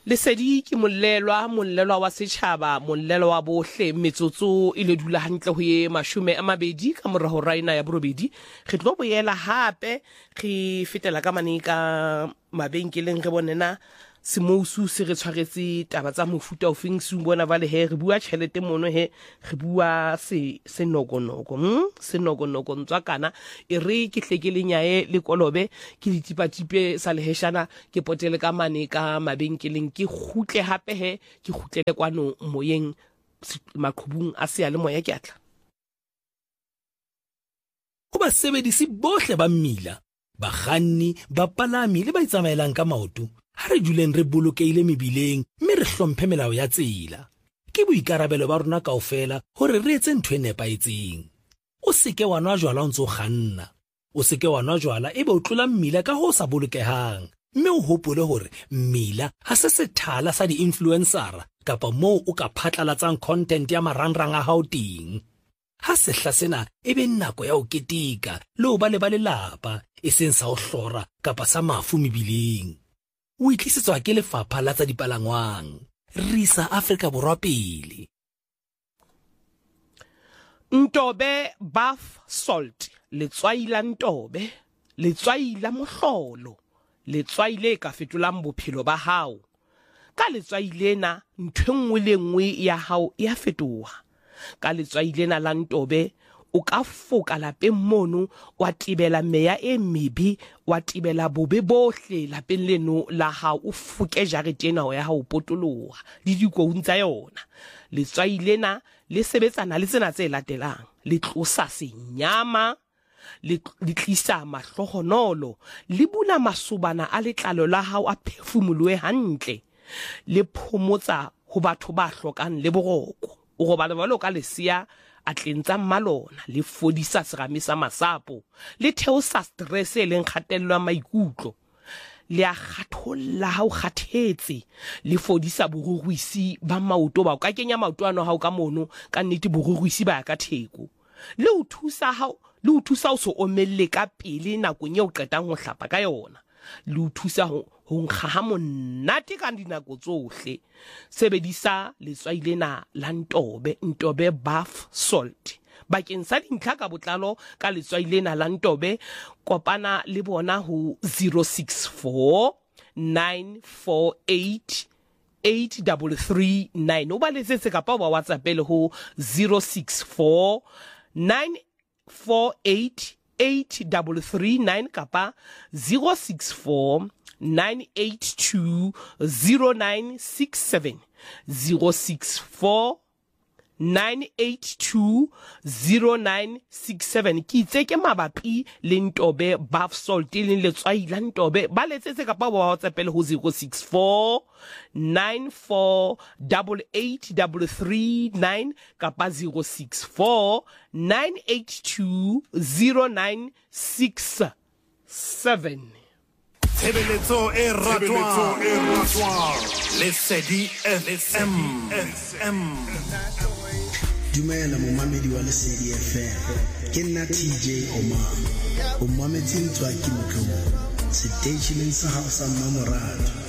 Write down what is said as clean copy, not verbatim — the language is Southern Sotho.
Lesedi ke mollelwa wa setjhaba, mollelwa wa bohle, metsotso ile dula hantle ho ye 20 ka mora ho raina ya borobedi. Re tlo boela hape re fetela ka maneka mabenkeleng re bonena Semousu se re tshwaretse taba tsa mofuta ofeng se bona vale he re bua tjhelete mono he re bua se nogonoko ntswa kana e re ke hlekele nyae le kolobe ke ditipatipe sa leheshana ke potele ka maneka mabenkeleng ke khutle hape he ke khutlele kwano moyeng maqhubung a se ya le moya ke atla ho ba sebedisi bohle ba mmila bakganni bapalami le ba itsamaelang ka maoto ha re duleng re bolokeile mebileng mme re hlomphe melao ya tsela ke boikarabelo ba rona kaofela hore re etse ntho e nepaetseng o seke wa nwa jwala o ntse o kganna o seke wa nwa jwala ebe o tlola mmila ka ho sa bolokehang mme o hopole hore mmila ha se sethala sa di-influencer kapa moo o ka phatlalatsang content ya marangrang a hao teng ha sehla sena ebe nako ya ho ketika le ho ba le lelapa e seng sa ho hlora kapa sa mafu mebileng o itlisetswa ke lefapha la tsa dipalangwang Risa Afrika Borwa pele. Ntobe Bath Salt letswai la Ntobe, letswai la mohlolo, letswai le ka fetolang bophelo ba hao. Ka letswai lena ntho nngwe le nngwe ya hao e a fetoha. Ka letswai lena la Ntobe o ka foka lapeng mono wa tibela meya e mebe wa tibela bobe bohle lapeng leno la hao o foke jareteng ya hao potoloha le dikoung tsa yona. Letswai lena le sebetsana le tsena tse latelang le tlosa senyama le tlisa mahlohonolo le bula masobana a letlalo la hao a phefumolohe hantle le phomotsa ho batho ba hlokang le boroko o robala jwalo ka lesia a tlentsa malona le fodisa serame sa masapo le theosa stress e leng kgatello ya maikutlo le a kgatholla ha o kgathetse le fodisa borurwisi ba maoto ba o ka kenya maoto ano ha o ka mono ka nnete borurwisi ba ka theko le o thusa o so omelle ka pele nakong e o qetang ho hlapa ka yona le o thusa ho nkga ha monate ka dinako tsohle sebedisa letswai lena la Ntobe Bath Salt bakeng sa dintlha ka botlalo ka letswai lena la Ntobe kopana le bona ho 064 948 8339 o ba letsetse kapa ba WhatsApp le ho 064 948 8339 kapa 064 982 0967 064 982 0967 ki itse ke mabapi le Ntobe Bath Salt le letswai la Ntobe ba letsetse kapa ba WhatsApp le ho 064 948839 kapa 064 982 0967 Tshebeletso e ratwang Lesedi FM Dumela momamedi wa Lesedi FM ke nna TJ Omar o mametse ntwa ke motho station sa hao sa Mamorato